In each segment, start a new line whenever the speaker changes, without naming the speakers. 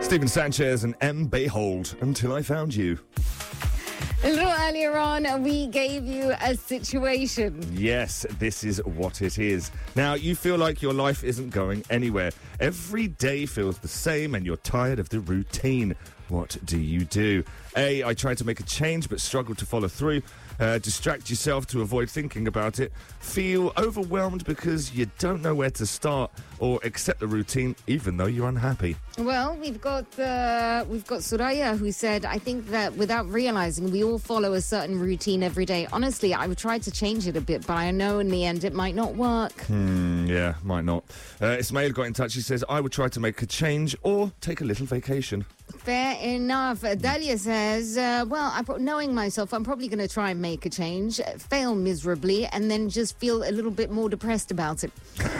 Stephen Sanchez and M. Behold, Until I Found You.
A little earlier on, we gave you a situation.
Yes, this is what it is. Now, you feel like your life isn't going anywhere. Every day feels the same and you're tired of the routine. What do you do? A, I try to make a change but struggle to follow through. Distract yourself to avoid thinking about it. Feel overwhelmed because you don't know where to start, or accept the routine even though you're unhappy.
Well, we've got Soraya, who said, I think that without realizing, we all follow a certain routine every day. Honestly, I would try to change it a bit, but I know in the end it might not work.
Yeah, might not. Ismail got in touch. He says, I would try to make a change or take a little vacation.
Fair enough. Dalia says, knowing myself, I'm probably going to try and make a change, fail miserably, and then just feel a little bit more depressed about it.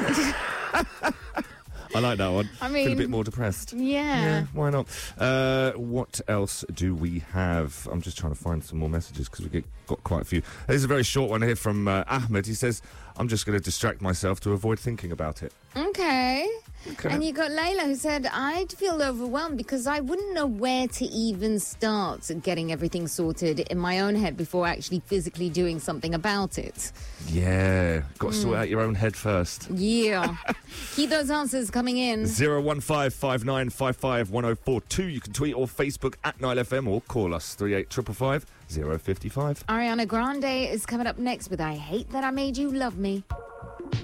I like that one.
I mean,
feel a bit more depressed.
Yeah,
why not? What else do we have? I'm just trying to find some more messages because we got quite a few. There's a very short one here from Ahmed. He says, I'm just going to distract myself to avoid thinking about it.
Okay. And you got Layla, who said, I'd feel overwhelmed because I wouldn't know where to even start getting everything sorted in my own head before actually physically doing something about it.
Yeah, got to sort out your own head first.
Yeah. Keep those answers coming in.
01559551042. You can tweet or Facebook at Nile FM or call us 38555 055.
Ariana Grande is coming up next with I Hate That I Made You Love Me.